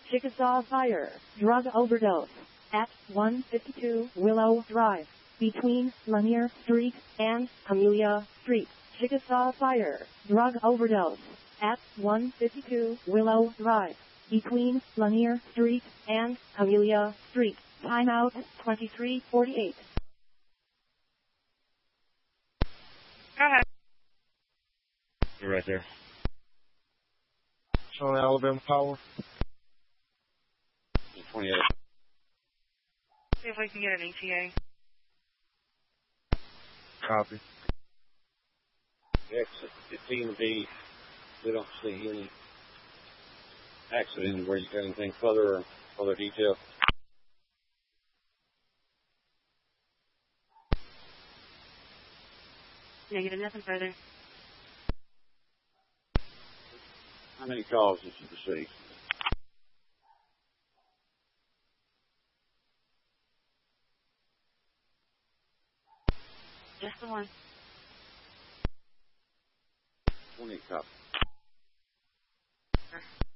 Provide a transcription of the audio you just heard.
Chickasaw Fire, drug overdose, at 152 Willow Drive, between Lanier Street and Camellia Street. Chickasaw Fire, drug overdose, at 152 Willow Drive, between Lanier Street and Camellia Street. Timeout 23:48. Go ahead. You're right there. On Alabama Power. 28. See if we can get an ETA. Copy. Exit 15B. We don't see any accident where you got anything further detail. Negative, nothing further. How many calls did you receive? Just the one. 20 copies. Sure.